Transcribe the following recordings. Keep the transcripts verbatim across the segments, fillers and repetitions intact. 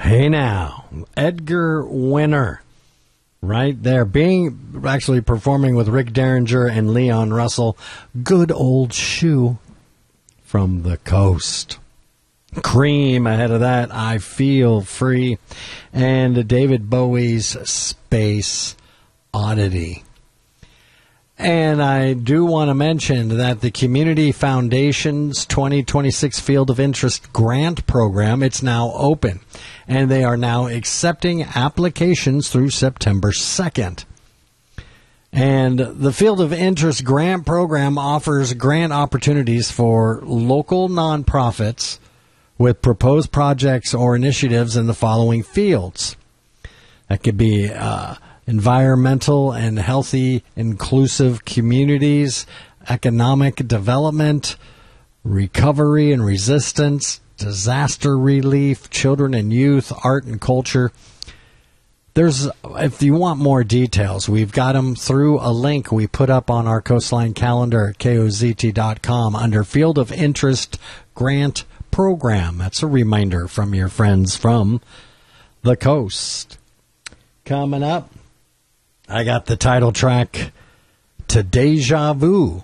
Hey now, Edgar Winter, right there, being actually performing with Rick Derringer and Leon Russell. Good Old Shoe from the Coast. Cream ahead of that, I Feel Free, and David Bowie's Space Oddity. And I do want to mention that the Community Foundation's twenty twenty-six Field of Interest Grant Program, it's now open. And they are now accepting applications through September second. And the Field of Interest Grant Program offers grant opportunities for local nonprofits with proposed projects or initiatives in the following fields. That could be uh, environmental and healthy, inclusive communities, economic development, recovery and resistance, disaster relief, children and youth, art and culture. There's, if you want more details, we've got them through a link we put up on our Coastline calendar at K O Z T dot com under Field of Interest Grant Program. That's a reminder from your friends from the coast. Coming up, I got the title track to Deja Vu.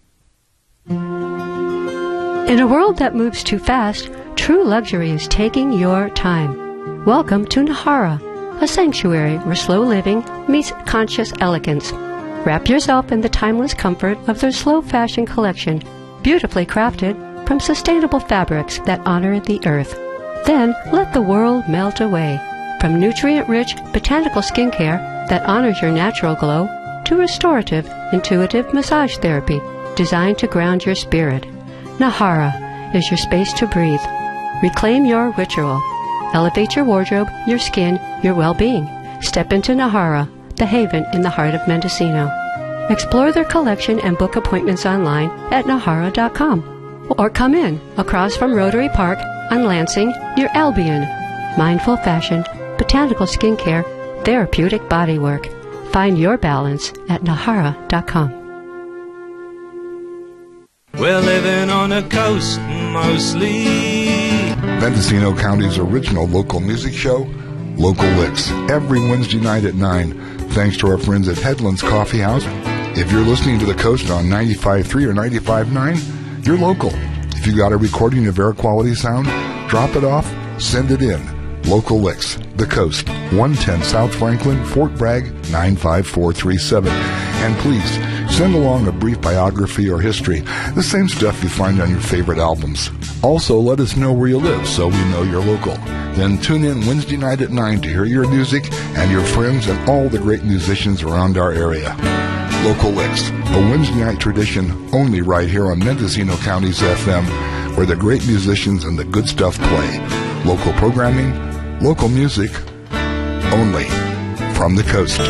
In a world that moves too fast, true luxury is taking your time. Welcome to Nahara, a sanctuary where slow living meets conscious elegance. Wrap yourself in the timeless comfort of their slow fashion collection, beautifully crafted from sustainable fabrics that honor the earth. Then let the world melt away. From nutrient-rich botanical skincare that honors your natural glow to restorative, intuitive massage therapy designed to ground your spirit. Nahara is your space to breathe. Reclaim your ritual. Elevate your wardrobe, your skin, your well-being. Step into Nahara, the haven in the heart of Mendocino. Explore their collection and book appointments online at nahara dot com. Or come in across from Rotary Park on Lansing near Albion. Mindful fashion, botanical skincare, therapeutic bodywork. Find your balance at nahara dot com. We're living on a coast mostly. Mendocino County's original local music show, Local Licks, every Wednesday night at nine, thanks to our friends at Headlands Coffee House. If you're listening to the coast on ninety-five point three or ninety-five point nine, you're local. If you got a recording of air quality sound, drop it off, send it in. Local Licks, the coast, one ten South Franklin, Fort Bragg, nine five four three seven. And please, send along a brief biography or history, the same stuff you find on your favorite albums. Also, let us know where you live so we know you're local. Then tune in Wednesday night at nine to hear your music and your friends and all the great musicians around our area. Local Licks, a Wednesday night tradition only right here on Mendocino County's F M, where the great musicians and the good stuff play. Local programming, local music, only from the coast.